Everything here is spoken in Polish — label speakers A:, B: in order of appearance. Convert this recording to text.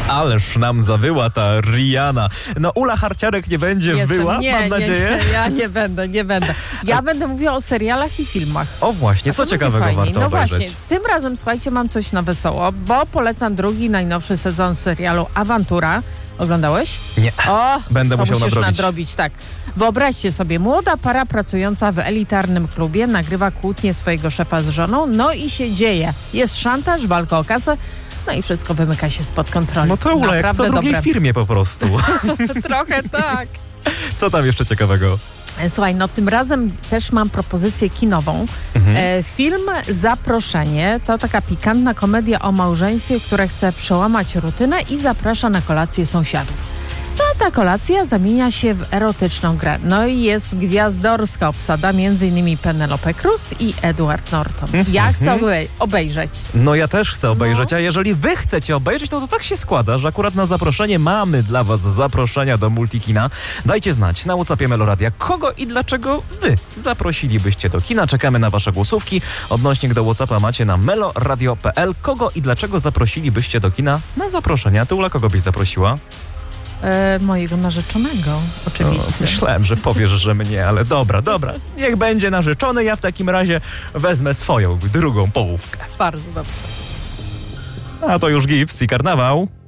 A: Ależ nam zawyła ta Rihanna. No Ula Harciarek nie będzie wyła, mam nadzieję?
B: Nie, ja nie będę. Ja będę mówiła o serialach i filmach.
A: O właśnie, co ciekawego warto obejrzeć?
B: No właśnie, tym razem, słuchajcie, mam coś na wesoło, bo polecam drugi, najnowszy sezon serialu Awantura. Oglądałeś?
A: Nie,
B: O,
A: będę musiał
B: nadrobić. Tak. Wyobraźcie sobie, młoda para pracująca w elitarnym klubie nagrywa kłótnię swojego szefa z żoną, no i się dzieje. Jest szantaż, walka o kasę, no i wszystko wymyka się spod kontroli.
A: No to Ula, jak w co drugiej firmie po prostu.
B: Trochę tak.
A: Co tam jeszcze ciekawego?
B: Słuchaj, no tym razem też mam propozycję kinową. Film Zaproszenie to taka pikantna komedia o małżeństwie, które chce przełamać rutynę i zaprasza na kolację sąsiadów. No a ta kolacja zamienia się w erotyczną grę. No i jest gwiazdorska obsada, m.in. Penelope Cruz i Edward Norton. Ja chcę obejrzeć.
A: No ja też chcę obejrzeć, a jeżeli wy chcecie obejrzeć, no to tak się składa, że akurat na zaproszenie mamy dla was zaproszenia do Multikina. Dajcie znać na WhatsAppie Meloradia, kogo i dlaczego wy zaprosilibyście do kina. Czekamy na wasze głosówki. Odnośnik do WhatsAppa macie na meloradio.pl. Kogo i dlaczego zaprosilibyście do kina na zaproszenia? Ty, Ula, kogo byś zaprosiła?
B: Mojego narzeczonego, oczywiście.
A: Myślałem, że powiesz, że mnie, ale dobra. Niech będzie narzeczony, ja w takim razie wezmę swoją drugą połówkę.
B: Bardzo dobrze.
A: A to już Gips i Karnawał.